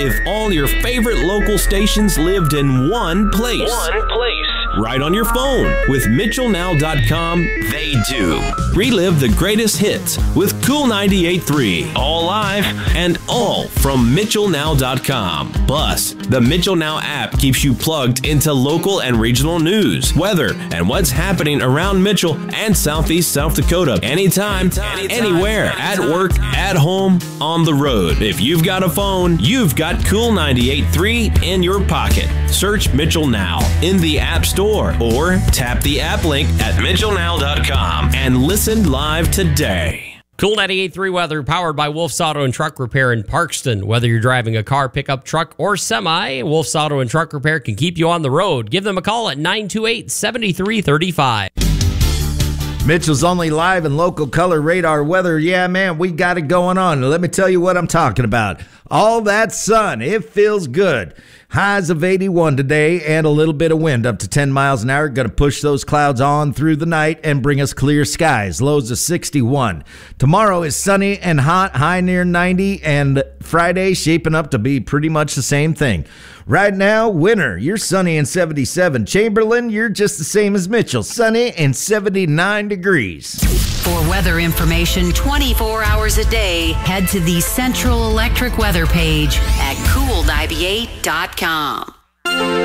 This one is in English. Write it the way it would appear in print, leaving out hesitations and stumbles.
if all your favorite local stations lived in one place? Right on your phone. With MitchellNow.com, they do. Relive the greatest hits with Cool 98.3, all live and all from MitchellNow.com. Plus, the Mitchell Now app keeps you plugged into local and regional news, weather, and what's happening around Mitchell and Southeast South Dakota. Anytime, anywhere, at work, at home, on the road. If you've got a phone, you've got Cool 98.3 in your pocket. Search Mitchell Now in the App Store or tap the app link at MitchellNow.com and listen live today. Cool 98.3 weather powered by Wolf's Auto and Truck Repair in Parkston. Whether you're driving a car, pickup truck, or semi, Wolf's Auto and Truck Repair can keep you on the road. Give them a call at 928-7335. Mitchell's only live and local color radar weather. Yeah, man, we got it going on. Let me tell you what I'm talking about. All that sun, it feels good. Highs of 81 today and a little bit of wind up to 10 miles an hour. Going to push those clouds on through the night and bring us clear skies. Lows of 61. Tomorrow is sunny and hot, high near 90, and Friday shaping up to be pretty much the same thing. Right now, winter, you're sunny and 77. Chamberlain, you're just the same as Mitchell, sunny and 79 degrees. For weather information 24 hours a day, head to the Central Electric weather page at cool98.com.